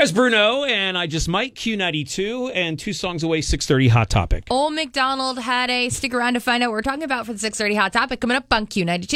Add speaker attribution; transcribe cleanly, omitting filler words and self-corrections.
Speaker 1: Perez Bruno and I Just Might, Q92, and 2 songs away, 6:30 Hot Topic.
Speaker 2: Old McDonald had a stick around to find out what we're talking about for the 6:30 Hot Topic coming up on Q92.